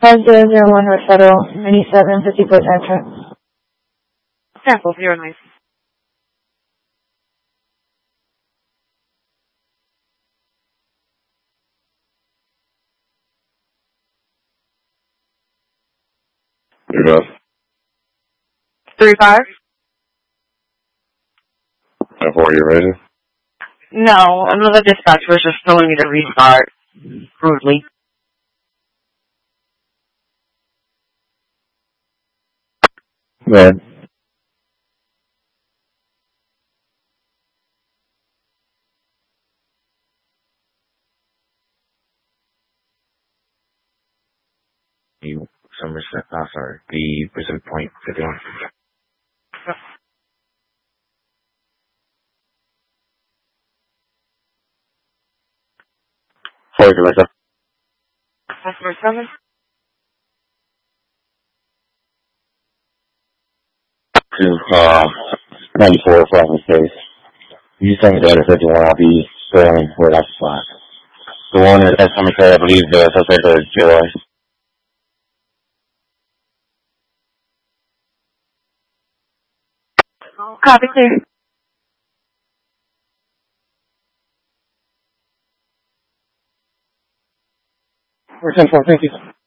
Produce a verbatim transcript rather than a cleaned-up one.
five zero zero one North Federal, ninety-seven fifty foot entrance. Sample zero nine. You're up. Three five. And four, you ready? No, another dispatch was just telling me to restart rudely. Good. You, Somerset, oh, sorry, the Pacific Point, fifty-one. Four, Alexa. Customer seven. To, uh, ninety-four, Franklin Space. You send me the other fifty-one, I'll be sailing where that's flat. The one is at Somerset, I believe the suspect is Joy. Copy clear. We're ten four, thank you.